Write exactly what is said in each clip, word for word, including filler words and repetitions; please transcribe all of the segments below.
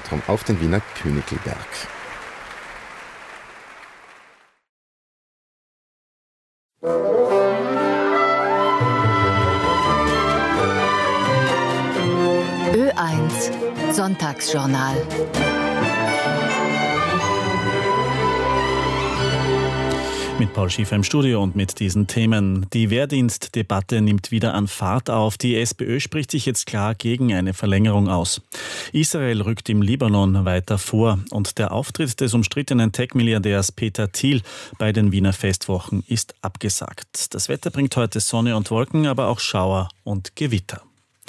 Zentrum auf den Wiener Königlberg. Ö eins Sonntagsjournal. Mit Paul Schiefer im Studio und mit diesen Themen. Die Wehrdienstdebatte nimmt wieder an Fahrt auf. Die SPÖ spricht sich jetzt klar gegen eine Verlängerung aus. Israel rückt im Libanon weiter vor und der Auftritt des umstrittenen Tech-Milliardärs Peter Thiel bei den Wiener Festwochen ist abgesagt. Das Wetter bringt heute Sonne und Wolken, aber auch Schauer und Gewitter.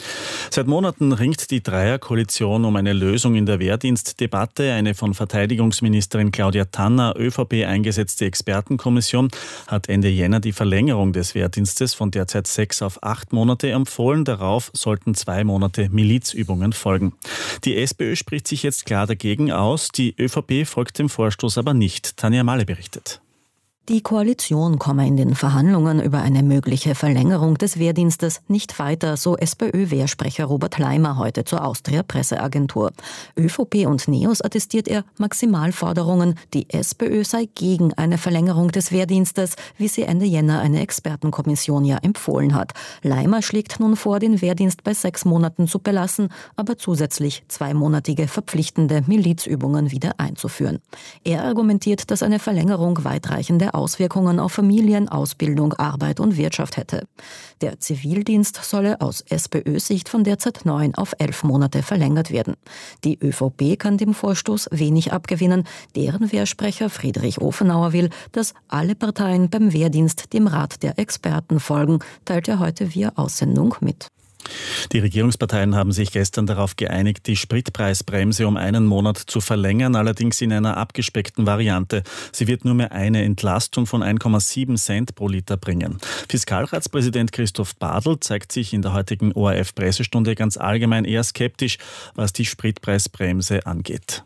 Seit Monaten ringt die Dreierkoalition um eine Lösung in der Wehrdienstdebatte. Eine von Verteidigungsministerin Claudia Tanner, ÖVP eingesetzte Expertenkommission hat Ende Jänner die Verlängerung des Wehrdienstes von derzeit sechs auf acht Monate empfohlen. Darauf sollten zwei Monate Milizübungen folgen. Die SPÖ spricht sich jetzt klar dagegen aus. Die ÖVP folgt dem Vorstoß aber nicht. Tanja Mahle berichtet. Die Koalition komme in den Verhandlungen über eine mögliche Verlängerung des Wehrdienstes nicht weiter, so SPÖ-Wehrsprecher Robert Leimer heute zur Austria-Presseagentur. ÖVP und NEOS attestiert er Maximalforderungen. Die SPÖ sei gegen eine Verlängerung des Wehrdienstes, wie sie Ende Jänner eine Expertenkommission ja empfohlen hat. Leimer schlägt nun vor, den Wehrdienst bei sechs Monaten zu belassen, aber zusätzlich zweimonatige verpflichtende Milizübungen wieder einzuführen. Er argumentiert, dass eine Verlängerung weitreichende Auswirkungen auf Familien, Ausbildung, Arbeit und Wirtschaft hätte. Der Zivildienst solle aus SPÖ-Sicht von derzeit neun auf elf Monate verlängert werden. Die ÖVP kann dem Vorstoß wenig abgewinnen. Deren Wehrsprecher Friedrich Ofenauer will, dass alle Parteien beim Wehrdienst dem Rat der Experten folgen, teilt er heute via Aussendung mit. Die Regierungsparteien haben sich gestern darauf geeinigt, die Spritpreisbremse um einen Monat zu verlängern, allerdings in einer abgespeckten Variante. Sie wird nur mehr eine Entlastung von eins Komma sieben Cent pro Liter bringen. Fiskalratspräsident Christoph Bartl zeigt sich in der heutigen O R F-Pressestunde ganz allgemein eher skeptisch, was die Spritpreisbremse angeht.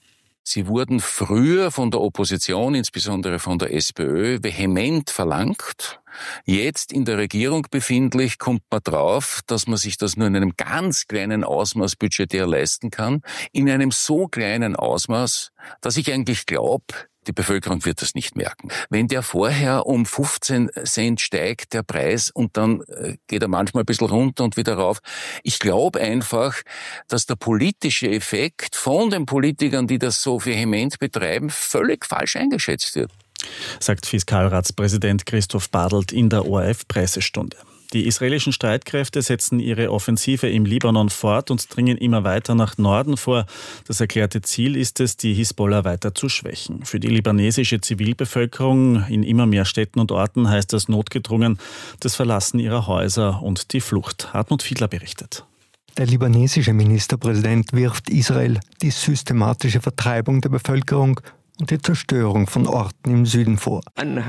Sie wurden früher von der Opposition, insbesondere von der SPÖ, vehement verlangt. Jetzt in der Regierung befindlich kommt man drauf, dass man sich das nur in einem ganz kleinen Ausmaß budgetär leisten kann. In einem so kleinen Ausmaß, dass ich eigentlich glaube, die Bevölkerung wird das nicht merken. Wenn der vorher um fünfzehn Cent steigt, der Preis, und dann geht er manchmal ein bisschen runter und wieder rauf. Ich glaube einfach, dass der politische Effekt von den Politikern, die das so vehement betreiben, völlig falsch eingeschätzt wird. Sagt Fiskalratspräsident Christoph Bartl in der O R F-Pressestunde. Die israelischen Streitkräfte setzen ihre Offensive im Libanon fort und dringen immer weiter nach Norden vor. Das erklärte Ziel ist es, die Hisbollah weiter zu schwächen. Für die libanesische Zivilbevölkerung in immer mehr Städten und Orten heißt das notgedrungen das Verlassen ihrer Häuser und die Flucht. Hartmut Fiedler berichtet. Der libanesische Ministerpräsident wirft Israel die systematische Vertreibung der Bevölkerung und die Zerstörung von Orten im Süden vor.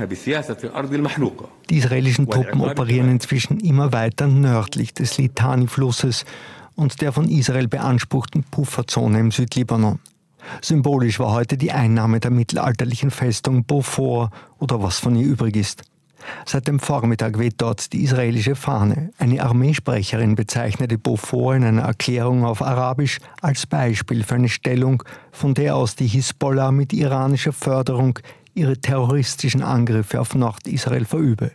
Die israelischen Truppen operieren inzwischen immer weiter nördlich des Litani-Flusses und der von Israel beanspruchten Pufferzone im Südlibanon. Symbolisch war heute die Einnahme der mittelalterlichen Festung Beaufort oder was von ihr übrig ist. Seit dem Vormittag weht dort die israelische Fahne. Eine Armeesprecherin bezeichnete Beaufort in einer Erklärung auf Arabisch als Beispiel für eine Stellung, von der aus die Hisbollah mit iranischer Förderung ihre terroristischen Angriffe auf Nordisrael verübe.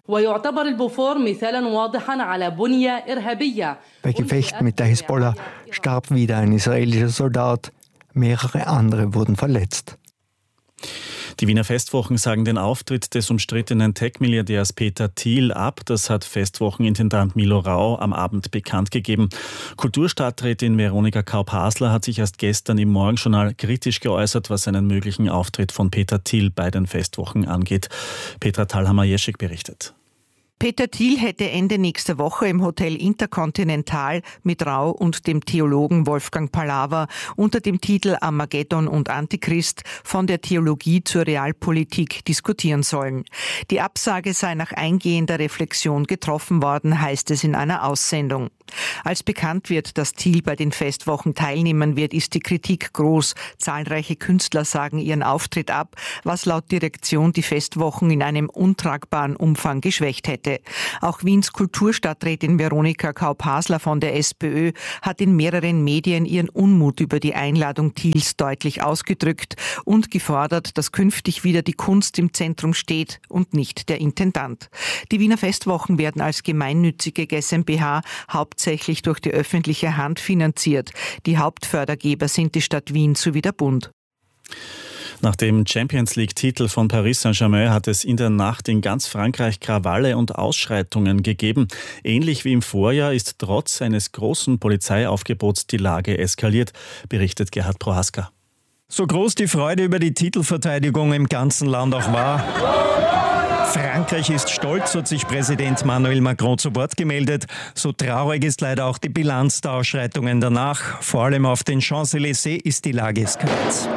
Bei Gefechten mit der Hisbollah starb wieder ein israelischer Soldat, mehrere andere wurden verletzt. Die Wiener Festwochen sagen den Auftritt des umstrittenen Tech-Milliardärs Peter Thiel ab. Das hat Festwochenintendant Milo Rau am Abend bekannt gegeben. Kulturstadträtin Veronika Kaup-Hasler hat sich erst gestern im Morgenjournal kritisch geäußert, was einen möglichen Auftritt von Peter Thiel bei den Festwochen angeht. Petra Thalhammer-Jeschek berichtet. Peter Thiel hätte Ende nächster Woche im Hotel Intercontinental mit Rau und dem Theologen Wolfgang Palawa unter dem Titel Armageddon und Antichrist von der Theologie zur Realpolitik diskutieren sollen. Die Absage sei nach eingehender Reflexion getroffen worden, heißt es in einer Aussendung. Als bekannt wird, dass Thiel bei den Festwochen teilnehmen wird, ist die Kritik groß. Zahlreiche Künstler sagen ihren Auftritt ab, was laut Direktion die Festwochen in einem untragbaren Umfang geschwächt hätte. Auch Wiens Kulturstadträtin Veronika Kaup-Hasler von der SPÖ hat in mehreren Medien ihren Unmut über die Einladung Thiels deutlich ausgedrückt und gefordert, dass künftig wieder die Kunst im Zentrum steht und nicht der Intendant. Die Wiener Festwochen werden als gemeinnützige GmbH hauptsächlich durch die öffentliche Hand finanziert. Die Hauptfördergeber sind die Stadt Wien sowie der Bund. Nach dem Champions-League-Titel von Paris Saint-Germain hat es in der Nacht in ganz Frankreich Krawalle und Ausschreitungen gegeben. Ähnlich wie im Vorjahr ist trotz eines großen Polizeiaufgebots die Lage eskaliert, berichtet Gerhard Prohaska. So groß die Freude über die Titelverteidigung im ganzen Land auch war. Frankreich ist stolz, hat sich Präsident Emmanuel Macron zu Wort gemeldet. So traurig ist leider auch die Bilanz der Ausschreitungen danach. Vor allem auf den Champs-Élysées ist die Lage eskaliert.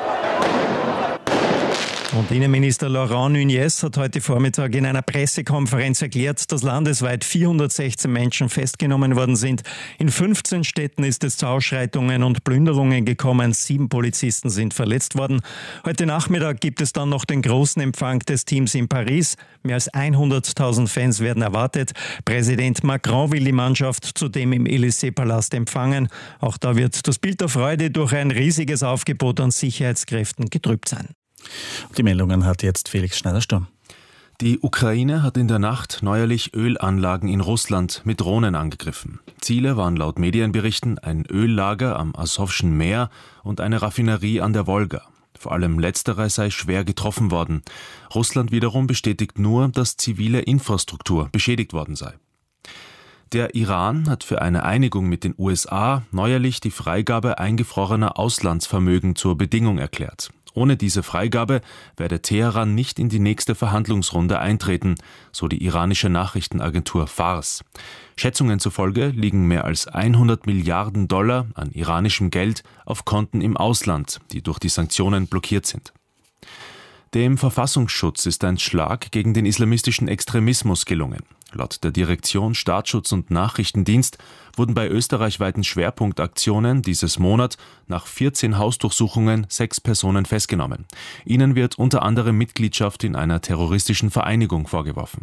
Und Innenminister Laurent Nunez hat heute Vormittag in einer Pressekonferenz erklärt, dass landesweit vierhundertsechzehn Menschen festgenommen worden sind. In fünfzehn Städten ist es zu Ausschreitungen und Plünderungen gekommen. Sieben Polizisten sind verletzt worden. Heute Nachmittag gibt es dann noch den großen Empfang des Teams in Paris. Mehr als hunderttausend Fans werden erwartet. Präsident Macron will die Mannschaft zudem im Élysée-Palast empfangen. Auch da wird das Bild der Freude durch ein riesiges Aufgebot an Sicherheitskräften getrübt sein. Die Meldungen hat jetzt Felix Schneider-Sturm. Die Ukraine hat in der Nacht neuerlich Ölanlagen in Russland mit Drohnen angegriffen. Ziele waren laut Medienberichten ein Öllager am Asowschen Meer und eine Raffinerie an der Wolga. Vor allem letztere sei schwer getroffen worden. Russland wiederum bestätigt nur, dass zivile Infrastruktur beschädigt worden sei. Der Iran hat für eine Einigung mit den U S A neuerlich die Freigabe eingefrorener Auslandsvermögen zur Bedingung erklärt. Ohne diese Freigabe werde Teheran nicht in die nächste Verhandlungsrunde eintreten, so die iranische Nachrichtenagentur Fars. Schätzungen zufolge liegen mehr als hundert Milliarden Dollar an iranischem Geld auf Konten im Ausland, die durch die Sanktionen blockiert sind. Dem Verfassungsschutz ist ein Schlag gegen den islamistischen Extremismus gelungen. Laut der Direktion Staatsschutz und Nachrichtendienst wurden bei österreichweiten Schwerpunktaktionen dieses Monat nach vierzehn Hausdurchsuchungen sechs Personen festgenommen. Ihnen wird unter anderem Mitgliedschaft in einer terroristischen Vereinigung vorgeworfen.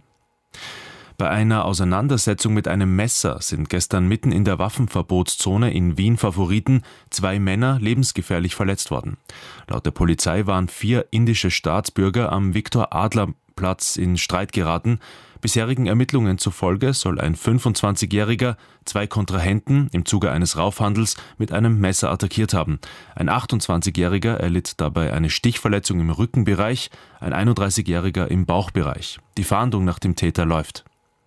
Bei einer Auseinandersetzung mit einem Messer sind gestern mitten in der Waffenverbotszone in Wien-Favoriten zwei Männer lebensgefährlich verletzt worden. Laut der Polizei waren vier indische Staatsbürger am Viktor-Adler-Platz in Streit geraten. Bisherigen Ermittlungen zufolge soll ein fünfundzwanzigjähriger zwei Kontrahenten im Zuge eines Raufhandels mit einem Messer attackiert haben. Ein achtundzwanzigjähriger erlitt dabei eine Stichverletzung im Rückenbereich, ein einunddreißigjähriger im Bauchbereich. Die Fahndung nach dem Täter läuft.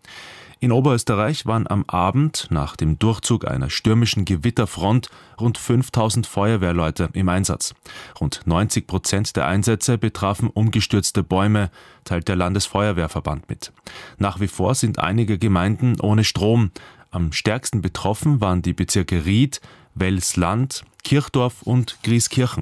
In Oberösterreich waren am Abend nach dem Durchzug einer stürmischen Gewitterfront rund fünftausend Feuerwehrleute im Einsatz. Rund neunzig Prozent der Einsätze betrafen umgestürzte Bäume, teilt der Landesfeuerwehrverband mit. Nach wie vor sind einige Gemeinden ohne Strom. Am stärksten betroffen waren die Bezirke Ried, Welsland, Kirchdorf und Grieskirchen.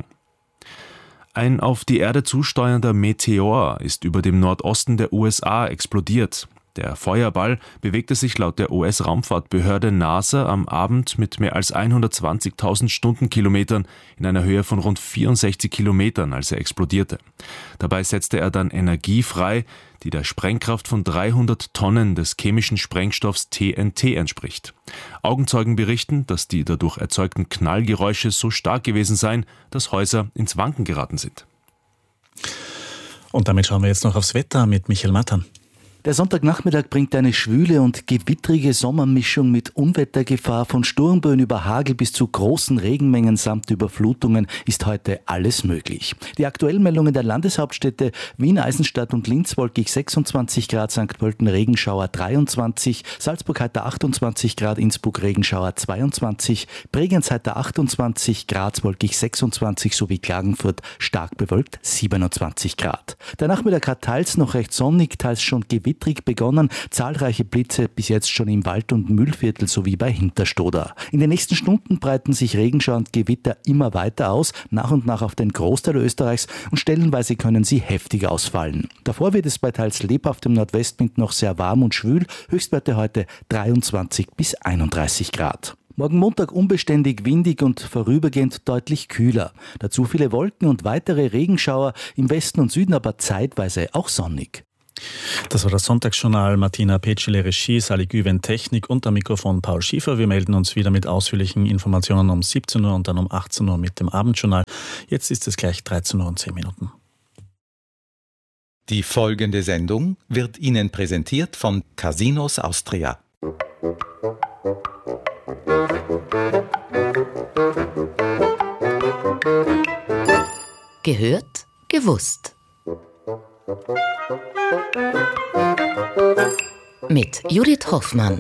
Ein auf die Erde zusteuernder Meteor ist über dem Nordosten der U S A explodiert. Der Feuerball bewegte sich laut der U S-Raumfahrtbehörde NASA am Abend mit mehr als hundertzwanzigtausend Stundenkilometern in einer Höhe von rund vierundsechzig Kilometern, als er explodierte. Dabei setzte er dann Energie frei, die der Sprengkraft von dreihundert Tonnen des chemischen Sprengstoffs T N T entspricht. Augenzeugen berichten, dass die dadurch erzeugten Knallgeräusche so stark gewesen seien, dass Häuser ins Wanken geraten sind. Und damit schauen wir jetzt noch aufs Wetter mit Michael Mattern. Der Sonntagnachmittag bringt eine schwüle und gewittrige Sommermischung mit Unwettergefahr. Von Sturmböen über Hagel bis zu großen Regenmengen samt Überflutungen ist heute alles möglich. Die aktuellen Meldungen der Landeshauptstädte Wien, Eisenstadt und Linz: wolkig sechsundzwanzig Grad, Sankt Pölten Regenschauer dreiundzwanzig, Salzburg heiter achtundzwanzig Grad, Innsbruck Regenschauer zweiundzwanzig, Bregenz heiter achtundzwanzig, Graz wolkig sechsundzwanzig sowie Klagenfurt stark bewölkt siebenundzwanzig Grad. Der Nachmittag hat teils noch recht sonnig, teils schon gewittert gewittrig begonnen. Zahlreiche Blitze bis jetzt schon im Wald- und Mühlviertel sowie bei Hinterstoder. In den nächsten Stunden breiten sich Regenschauer und Gewitter immer weiter aus, nach und nach auf den Großteil Österreichs, und stellenweise können sie heftig ausfallen. Davor wird es bei teils lebhaftem Nordwestwind noch sehr warm und schwül, Höchstwerte heute dreiundzwanzig bis einunddreißig Grad. Morgen Montag unbeständig windig und vorübergehend deutlich kühler. Dazu viele Wolken und weitere Regenschauer, im Westen und Süden aber zeitweise auch sonnig. Das war das Sonntagsjournal. Martina Petschele, Regie, Sally Güven, Technik und am Mikrofon Paul Schiefer. Wir melden uns wieder mit ausführlichen Informationen um siebzehn Uhr und dann um achtzehn Uhr mit dem Abendjournal. Jetzt ist es gleich dreizehn Uhr und zehn Minuten. Die folgende Sendung wird Ihnen präsentiert von Casinos Austria. Gehört, gewusst. Mit Judith Hoffmann.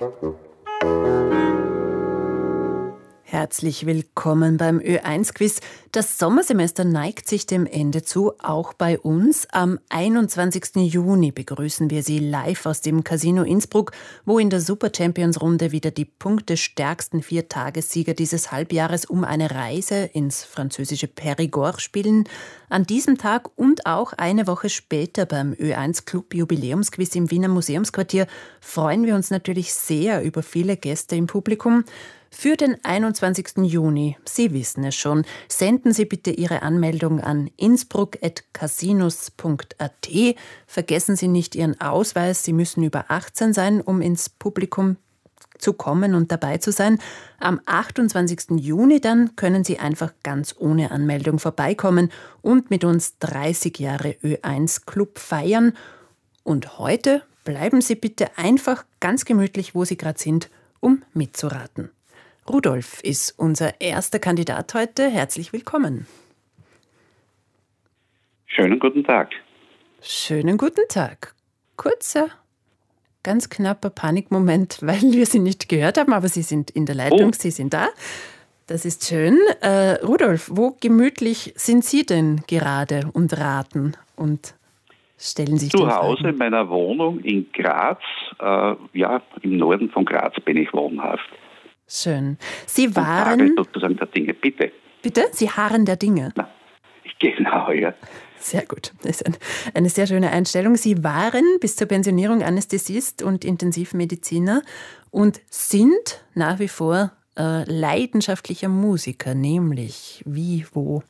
Herzlich willkommen beim Ö eins Quiz. Das Sommersemester neigt sich dem Ende zu, auch bei uns. Am einundzwanzigsten Juni begrüßen wir Sie live aus dem Casino Innsbruck, wo in der Super Champions Runde wieder die punktestärksten Viertagessieger dieses Halbjahres um eine Reise ins französische Périgord spielen. An diesem Tag und auch eine Woche später beim Ö eins Club Jubiläumsquiz im Wiener Museumsquartier freuen wir uns natürlich sehr über viele Gäste im Publikum. Für den einundzwanzigsten Juni, Sie wissen es schon, senden Sie bitte Ihre Anmeldung an innsbruck at casinos punkt a t. Vergessen Sie nicht Ihren Ausweis, Sie müssen über achtzehn sein, um ins Publikum zu kommen und dabei zu sein. Am achtundzwanzigsten Juni dann können Sie einfach ganz ohne Anmeldung vorbeikommen und mit uns dreißig Jahre Ö eins Club feiern. Und heute bleiben Sie bitte einfach ganz gemütlich, wo Sie gerade sind, um mitzuraten. Rudolf ist unser erster Kandidat heute. Herzlich willkommen. Schönen guten Tag. Schönen guten Tag. Kurzer, ganz knapper Panikmoment, weil wir Sie nicht gehört haben, aber Sie sind in der Leitung, oh. Sie sind da. Das ist schön. Äh, Rudolf, wo gemütlich sind Sie denn gerade und raten und stellen sich Zu Hause in meiner Wohnung in Graz. Äh, ja, im Norden von Graz bin ich wohnhaft. Schön. Sie waren... sozusagen der Dinge, bitte. Bitte? Sie harren der Dinge? Na, genau, ja. Sehr gut. Das ist ein, eine sehr schöne Einstellung. Sie waren bis zur Pensionierung Anästhesist und Intensivmediziner und sind nach wie vor äh, leidenschaftlicher Musiker, nämlich wie, wo?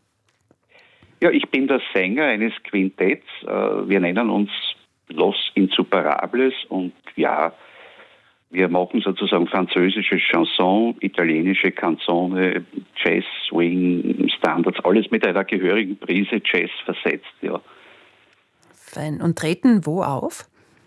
Ja, ich bin der Sänger eines Quintetts. Äh, wir nennen uns Los Insuperables und ja, wir machen sozusagen französische Chanson, italienische Canzone, Jazz, Swing, Standards, alles mit einer gehörigen Prise Jazz versetzt, ja. Fein. Und treten wo auf?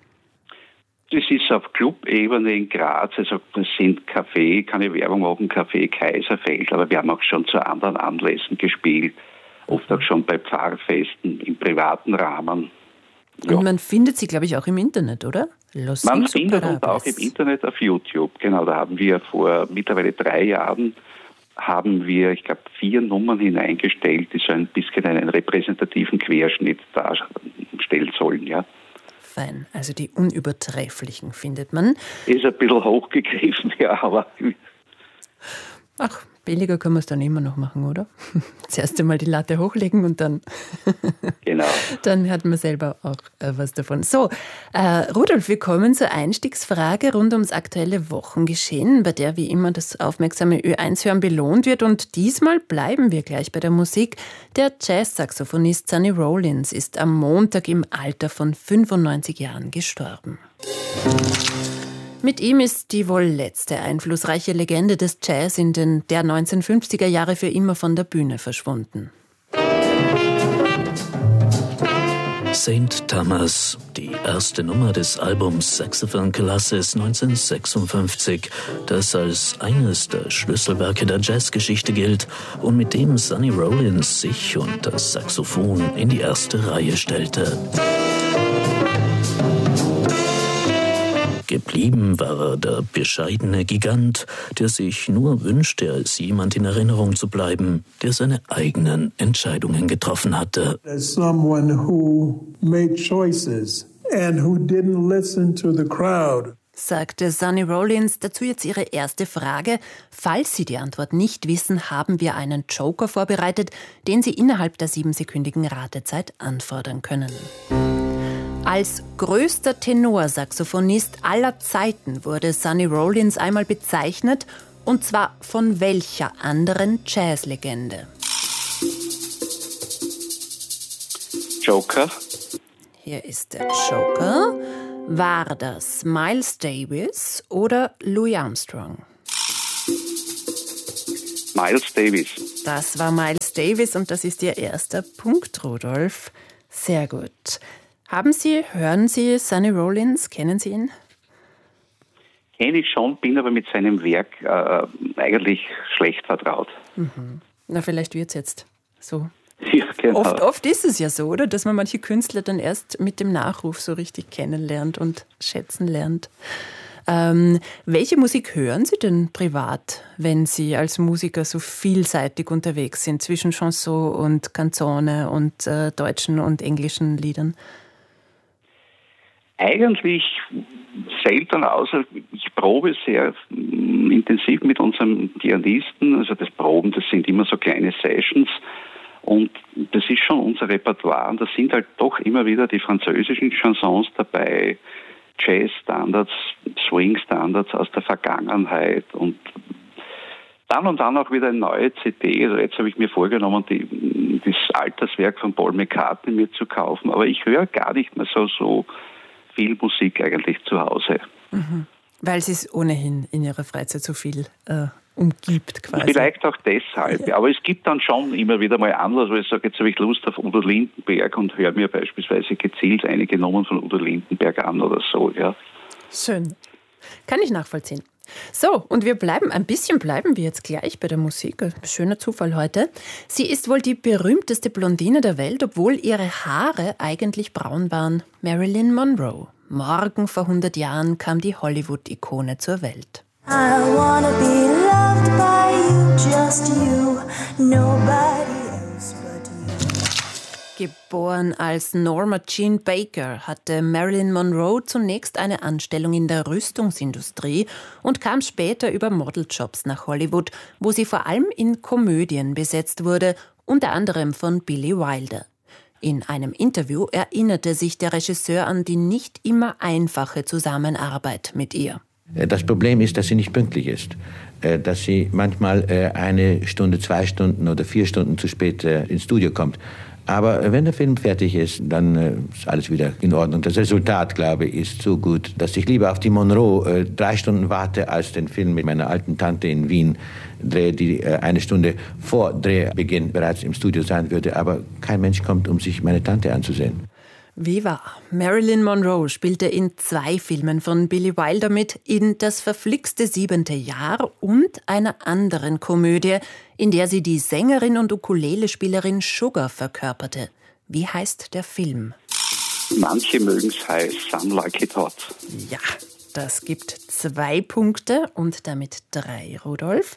Das ist auf Clubebene in Graz, also das sind Café, keine Werbung machen, Café Kaiserfeld, aber wir haben auch schon zu anderen Anlässen gespielt, oft auch schon bei Pfarrfesten, im privaten Rahmen. Ja. Und man findet sie, glaube ich, auch im Internet, oder? Los Man findet uns auch im Internet auf YouTube. Genau, da haben wir vor mittlerweile drei Jahren haben wir, ich glaube, vier Nummern hineingestellt, die so ein bisschen einen repräsentativen Querschnitt darstellen sollen, ja. Fein, also die Unübertrefflichen findet man. Ist ein bisschen hochgegriffen, ja, aber... Ach, billiger können wir es dann immer noch machen, oder? Zuerst einmal die Latte hochlegen und dann, genau. Dann hat man selber auch äh, was davon. So, äh, Rudolf, wir kommen zur Einstiegsfrage rund ums aktuelle Wochengeschehen, bei der wie immer das aufmerksame Ö eins Hören belohnt wird. Und diesmal bleiben wir gleich bei der Musik. Der Jazz-Saxophonist Sonny Rollins ist am Montag im Alter von fünfundneunzig Jahren gestorben. Mit ihm ist die wohl letzte einflussreiche Legende des Jazz in den der neunzehnhundertfünfziger Jahre für immer von der Bühne verschwunden. Saint Thomas, die erste Nummer des Albums Saxophone Colossus neunzehnhundertsechsundfünfzig, das als eines der Schlüsselwerke der Jazzgeschichte gilt und mit dem Sonny Rollins sich und das Saxophon in die erste Reihe stellte. Geblieben war er der bescheidene Gigant, der sich nur wünschte, als jemand in Erinnerung zu bleiben, der seine eigenen Entscheidungen getroffen hatte. As someone who made choices and who didn't listen to the crowd. Sagte Sonny Rollins. Dazu jetzt Ihre erste Frage. Falls Sie die Antwort nicht wissen, haben wir einen Joker vorbereitet, den Sie innerhalb der siebensekündigen Ratezeit anfordern können. Als größter Tenorsaxophonist aller Zeiten wurde Sonny Rollins einmal bezeichnet, und zwar von welcher anderen Jazzlegende? Joker. Hier ist der Joker. War das Miles Davis oder Louis Armstrong? Miles Davis. Das war Miles Davis und das ist Ihr erster Punkt, Rudolf. Sehr gut. Haben Sie, hören Sie Sonny Rollins? Kennen Sie ihn? Kenne ich schon, bin aber mit seinem Werk äh, eigentlich schlecht vertraut. Mhm. Na, vielleicht wird es jetzt so. Ja, genau. Oft, oft ist es ja so, oder? Dass man manche Künstler dann erst mit dem Nachruf so richtig kennenlernt und schätzen lernt. Ähm, welche Musik hören Sie denn privat, wenn Sie als Musiker so vielseitig unterwegs sind, zwischen Chanson und Canzone und äh, deutschen und englischen Liedern? Eigentlich selten, außer ich probe sehr intensiv mit unserem Pianisten. Also das Proben, das sind immer so kleine Sessions. Und das ist schon unser Repertoire. Und da sind halt doch immer wieder die französischen Chansons dabei, Jazz-Standards, Swing-Standards aus der Vergangenheit und dann und dann auch wieder eine neue C D. Also jetzt habe ich mir vorgenommen, die, das Alterswerk von Paul McCartney mir zu kaufen. Aber ich höre gar nicht mehr so, so viel Musik eigentlich zu Hause. Mhm. Weil Sie es ohnehin in Ihrer Freizeit so viel äh, umgibt quasi. Vielleicht auch deshalb, ja. Aber es gibt dann schon immer wieder mal Anlass, wo ich sage, jetzt habe ich Lust auf Udo Lindenberg und höre mir beispielsweise gezielt einige Nummern von Udo Lindenberg an oder so. Ja. Schön. Kann ich nachvollziehen. So, und wir bleiben, ein bisschen bleiben wir jetzt gleich bei der Musik. Schöner Zufall heute. Sie ist wohl die berühmteste Blondine der Welt, obwohl ihre Haare eigentlich braun waren. Marilyn Monroe. Morgen vor hundert Jahren kam die Hollywood-Ikone zur Welt. I wanna be loved by you, just you, nobody else but you. Geboren als Norma Jean Baker hatte Marilyn Monroe zunächst eine Anstellung in der Rüstungsindustrie und kam später über Modeljobs nach Hollywood, wo sie vor allem in Komödien besetzt wurde, unter anderem von Billy Wilder. In einem Interview erinnerte sich der Regisseur an die nicht immer einfache Zusammenarbeit mit ihr. Das Problem ist, dass sie nicht pünktlich ist. Dass sie manchmal eine Stunde, zwei Stunden oder vier Stunden zu spät ins Studio kommt. Aber wenn der Film fertig ist, dann ist alles wieder in Ordnung. Das Resultat, glaube ich, ist so gut, dass ich lieber auf die Monroe drei Stunden warte, als den Film mit meiner alten Tante in Wien drehe, die eine Stunde vor Drehbeginn bereits im Studio sein würde. Aber kein Mensch kommt, um sich meine Tante anzusehen. Wie war? Marilyn Monroe spielte in zwei Filmen von Billy Wilder mit, in Das verflixte siebente Jahr und einer anderen Komödie, in der sie die Sängerin und Ukulelespielerin Sugar verkörperte. Wie heißt der Film? Manche mögen's heiß, some like it hot. Ja, das gibt zwei Punkte und damit drei, Rudolf.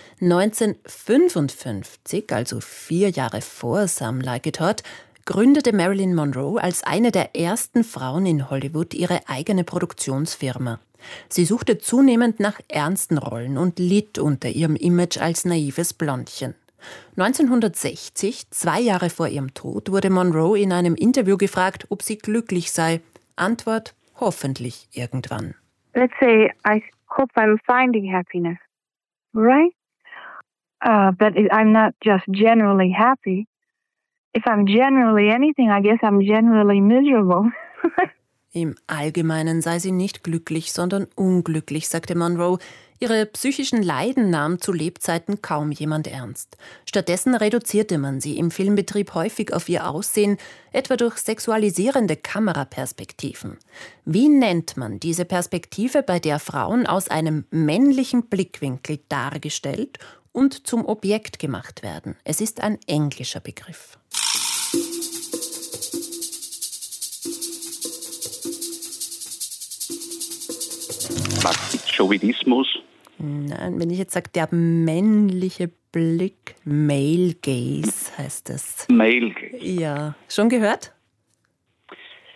neunzehnhundertfünfundfünfzig, also vier Jahre vor Some Like It Hot, gründete Marilyn Monroe als eine der ersten Frauen in Hollywood ihre eigene Produktionsfirma. Sie suchte zunehmend nach ernsten Rollen und litt unter ihrem Image als naives Blondchen. neunzehnhundertsechzig, zwei Jahre vor ihrem Tod, wurde Monroe in einem Interview gefragt, ob sie glücklich sei. Antwort: hoffentlich irgendwann. Let's say I hope I'm finding happiness, right? Uh, but I'm not just generally happy. If I'm generally anything, I guess I'm generally miserable. Im Allgemeinen sei sie nicht glücklich, sondern unglücklich, sagte Monroe. Ihre psychischen Leiden nahm zu Lebzeiten kaum jemand ernst. Stattdessen reduzierte man sie im Filmbetrieb häufig auf ihr Aussehen, etwa durch sexualisierende Kameraperspektiven. Wie nennt man diese Perspektive, bei der Frauen aus einem männlichen Blickwinkel dargestellt und zum Objekt gemacht werden? Es ist ein englischer Begriff. Chauvinismus? Nein, wenn ich jetzt sage, der männliche Blick, Male Gaze heißt es. Male Gaze. Ja, schon gehört?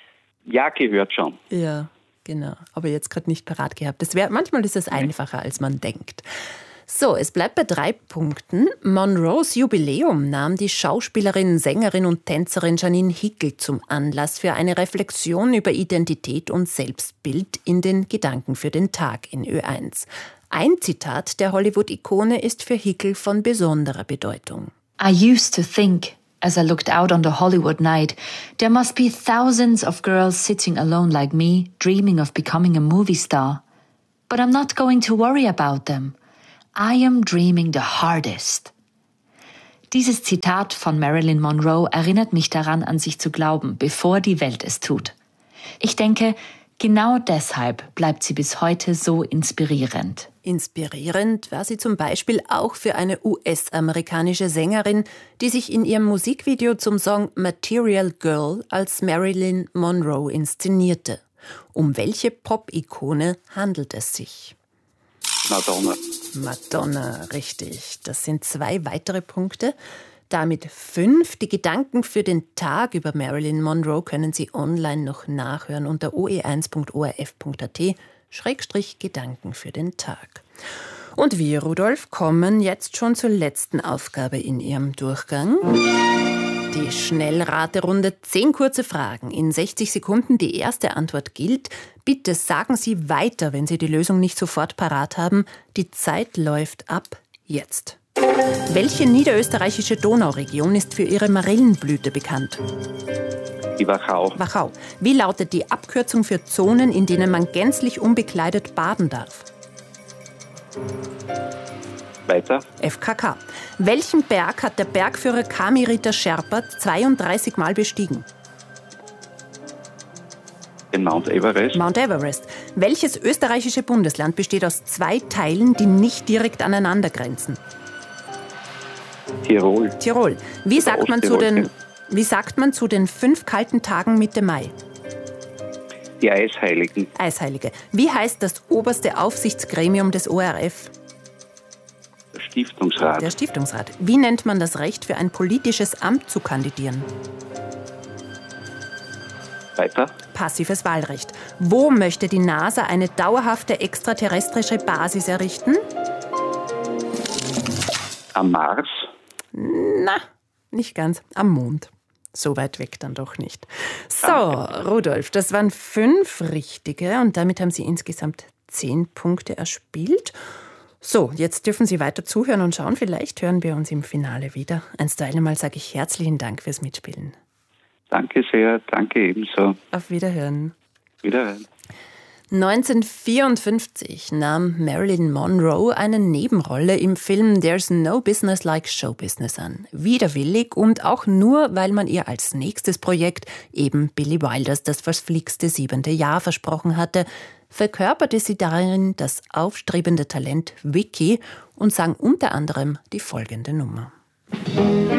Ja, gehört schon. Ja, genau. Aber jetzt gerade nicht parat gehabt. Das wär, manchmal ist es einfacher, als man denkt. So, es bleibt bei drei Punkten. Monroes Jubiläum nahm die Schauspielerin, Sängerin und Tänzerin Janine Hickel zum Anlass für eine Reflexion über Identität und Selbstbild in den Gedanken für den Tag in Ö eins. Ein Zitat der Hollywood-Ikone ist für Hickel von besonderer Bedeutung. I used to think, as I looked out on the Hollywood night, there must be thousands of girls sitting alone like me, dreaming of becoming a movie star. But I'm not going to worry about them. I am dreaming the hardest. Dieses Zitat von Marilyn Monroe erinnert mich daran, an sich zu glauben, bevor die Welt es tut. Ich denke, genau deshalb bleibt sie bis heute so inspirierend. Inspirierend war sie zum Beispiel auch für eine U S-amerikanische Sängerin, die sich in ihrem Musikvideo zum Song Material Girl als Marilyn Monroe inszenierte. Um welche Pop-Ikone handelt es sich? Madonna. Madonna, richtig. Das sind zwei weitere Punkte. Damit fünf. Die Gedanken für den Tag über Marilyn Monroe können Sie online noch nachhören unter o e eins punkt o r f punkt a t Schrägstrich Gedanken für den Tag. Und wir, Rudolf, kommen jetzt schon zur letzten Aufgabe in Ihrem Durchgang. Die Schnellraterunde. Zehn kurze Fragen in sechzig Sekunden. Die erste Antwort gilt. Bitte sagen Sie weiter, wenn Sie die Lösung nicht sofort parat haben. Die Zeit läuft ab jetzt. Welche niederösterreichische Donauregion ist für ihre Marillenblüte bekannt? Die Wachau. Wachau. Wie lautet die Abkürzung für Zonen, in denen man gänzlich unbekleidet baden darf? Weiter. F K K. Welchen Berg hat der Bergführer Kami-Ritter Sherpa zweiunddreißig Mal bestiegen? Den Mount Everest. Mount Everest. Welches österreichische Bundesland besteht aus zwei Teilen, die nicht direkt aneinander grenzen? Tirol. Tirol. Wie sagt man zu den, wie sagt man zu den fünf kalten Tagen Mitte Mai? Die Eisheiligen. Eisheilige. Wie heißt das oberste Aufsichtsgremium des O R F? Der Stiftungsrat. Der Stiftungsrat. Wie nennt man das Recht, für ein politisches Amt zu kandidieren? Weiter. Passives Wahlrecht. Wo möchte die NASA eine dauerhafte extraterrestrische Basis errichten? Am Mars. Na, nicht ganz. Am Mond. So weit weg dann doch nicht. So, Rudolf, das waren fünf richtige und damit haben Sie insgesamt zehn Punkte erspielt. So, jetzt dürfen Sie weiter zuhören und schauen. Vielleicht hören wir uns im Finale wieder. Einst einmal sage ich herzlichen Dank fürs Mitspielen. Danke sehr, danke ebenso. Auf Wiederhören. Wiederhören. neunzehnhundertvierundfünfzig nahm Marilyn Monroe eine Nebenrolle im Film There's No Business Like Show Business an. Widerwillig und auch nur, weil man ihr als nächstes Projekt eben Billy Wilders das verflixte siebente Jahr versprochen hatte, verkörperte sie darin das aufstrebende Talent Vicky und sang unter anderem die folgende Nummer.